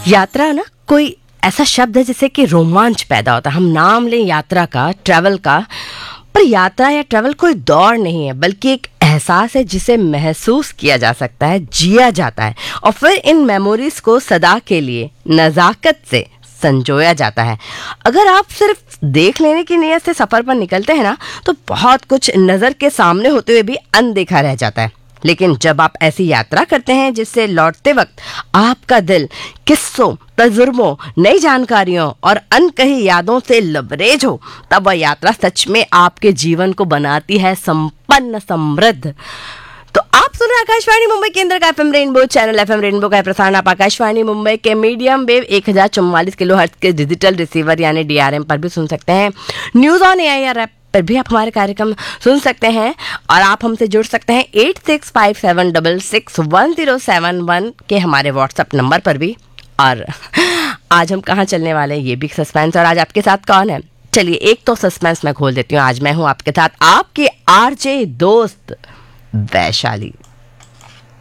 यात्रा ना कोई ऐसा शब्द है जिससे कि रोमांच पैदा होता है। हम नाम लें यात्रा का, ट्रैवल का, पर यात्रा या ट्रैवल कोई दौड़ नहीं है, बल्कि एक एहसास है जिसे महसूस किया जा सकता है, जिया जाता है और फिर इन मेमोरीज को सदा के लिए नज़ाकत से संजोया जाता है। अगर आप सिर्फ देख लेने की नीयत से सफ़र पर निकलते हैं ना, तो बहुत कुछ नज़र के सामने होते हुए भी अनदेखा रह जाता है। लेकिन जब आप ऐसी यात्रा करते हैं जिससे लौटते वक्त आपका दिल किस्सों, तजुर्बों, नई जानकारियों और अनकही यादों से लबरेज हो, तब वह यात्रा सच में आपके जीवन को बनाती है संपन्न, समृद्ध। तो आप सुन रहे आकाशवाणी मुंबई केंद्र का FM rainbow channel. FM rainbow का प्रसारण आप आकाशवाणी मुंबई के मीडियम वेव 1044 किलोहर्ट्ज के डिजिटल रिसीवर यानी DRM पर भी सुन सकते हैं। न्यूज ऑन AIR ऐप पर भी आप हमारे कार्यक्रम सुन सकते हैं और आप हमसे जुड़ सकते हैं 8657661071 के हमारे व्हाट्सएप नंबर पर भी। और आज हम कहाँ चलने वाले हैं ये भी सस्पेंस, और आज आपके साथ कौन है, चलिए एक तो सस्पेंस मैं खोल देती हूँ। आज मैं हूँ आपके साथ आपके RJ दोस्त वैशाली।